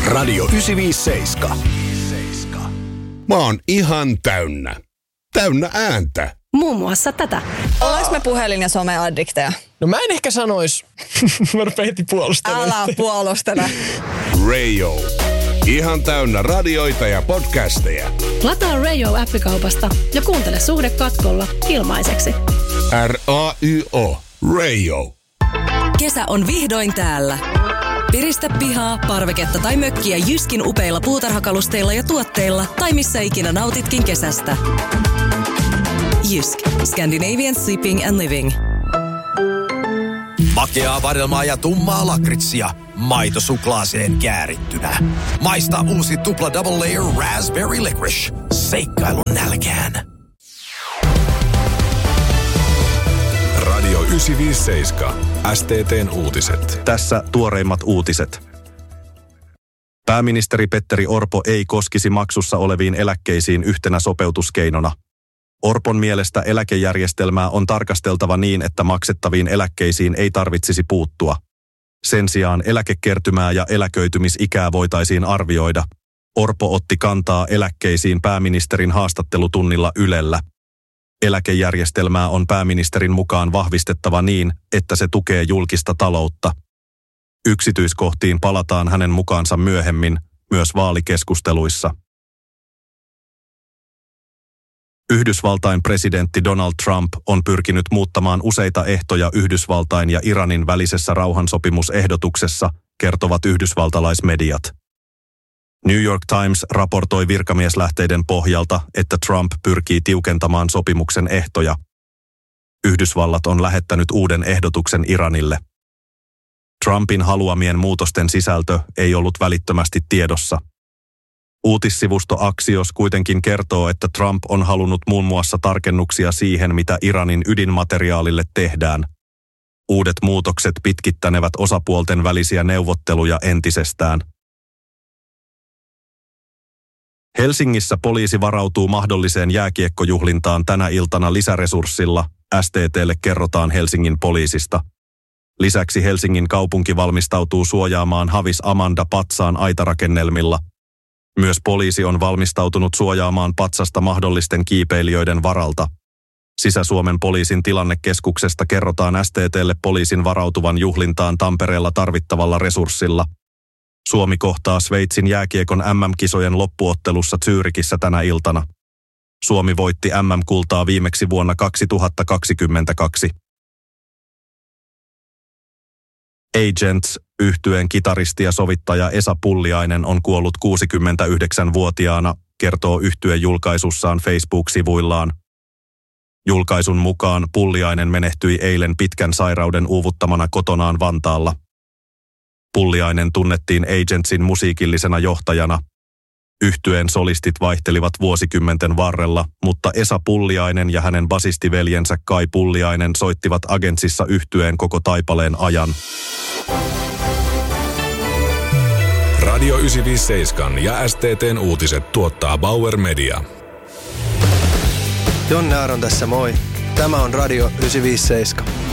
Radio 957. Mä oon ihan täynnä. Täynnä ääntä. Muun muassa tätä. Ollaanko me puhelin- ja someaddikteja? No mä en ehkä sanois. Mä rupean heti puolustelemaan. Älä puolustele. Radio. Ihan täynnä radioita ja podcasteja. Lataa Radio-appikaupasta ja kuuntele Suhde katkolla ilmaiseksi. R-A-Y-O. Radio. Kesä on vihdoin täällä. Piristä pihaa, parveketta tai mökkiä Jyskin upeilla puutarhakalusteilla ja tuotteilla tai missä ikinä nautitkin kesästä. Jysk. Scandinavian Sleeping and Living. Makeaa vadelmaa ja tummaa lakritsia. Maito suklaaseen käärittynä. Maista uusi tupla double layer raspberry licorice. Seikkailun nälkään. Radio 957. STT:n uutiset. Tässä tuoreimmat uutiset. Pääministeri Petteri Orpo ei koskisi maksussa oleviin eläkkeisiin yhtenä sopeutuskeinona. Orpon mielestä eläkejärjestelmää on tarkasteltava niin, että maksettaviin eläkkeisiin ei tarvitsisi puuttua. Sen sijaan eläkekertymää ja eläköitymisikää voitaisiin arvioida. Orpo otti kantaa eläkkeisiin pääministerin haastattelutunnilla Ylellä. Eläkejärjestelmää on pääministerin mukaan vahvistettava niin, että se tukee julkista taloutta. Yksityiskohtiin palataan hänen mukaansa myöhemmin, myös vaalikeskusteluissa. Yhdysvaltain presidentti Donald Trump on pyrkinyt muuttamaan useita ehtoja Yhdysvaltain ja Iranin välisessä rauhansopimusehdotuksessa, kertovat yhdysvaltalaismediat. New York Times raportoi virkamieslähteiden pohjalta, että Trump pyrkii tiukentamaan sopimuksen ehtoja. Yhdysvallat on lähettänyt uuden ehdotuksen Iranille. Trumpin haluamien muutosten sisältö ei ollut välittömästi tiedossa. Uutissivusto Axios kuitenkin kertoo, että Trump on halunnut muun muassa tarkennuksia siihen, mitä Iranin ydinmateriaalille tehdään. Uudet muutokset pitkittänevät osapuolten välisiä neuvotteluja entisestään. Helsingissä poliisi varautuu mahdolliseen jääkiekkojuhlintaan tänä iltana lisäresurssilla, STT:lle kerrotaan Helsingin poliisista. Lisäksi Helsingin kaupunki valmistautuu suojaamaan Havis Amanda patsaan aitarakennelmilla. Myös poliisi on valmistautunut suojaamaan patsasta mahdollisten kiipeilijöiden varalta. Sisä-Suomen poliisin tilannekeskuksesta kerrotaan STT:lle poliisin varautuvan juhlintaan Tampereella tarvittavalla resurssilla. Suomi kohtaa Sveitsin jääkiekon MM-kisojen loppuottelussa Zürichissä tänä iltana. Suomi voitti MM-kultaa viimeksi vuonna 2022. Agents, yhtyeen kitaristi ja sovittaja Esa Pulliainen on kuollut 69-vuotiaana, kertoo yhtye julkaisussaan Facebook-sivuillaan. Julkaisun mukaan Pulliainen menehtyi eilen pitkän sairauden uuvuttamana kotonaan Vantaalla. Pulliainen tunnettiin Agentsin musiikillisena johtajana. Yhtyeen solistit vaihtelivat vuosikymmenten varrella, mutta Esa Pulliainen ja hänen basistiveljensä Kai Pulliainen soittivat Agentsissa yhtyeen koko taipaleen ajan. Radio 957 ja STT:n uutiset tuottaa Bauer Media. Jonne Aaron tässä moi. Tämä on Radio 957.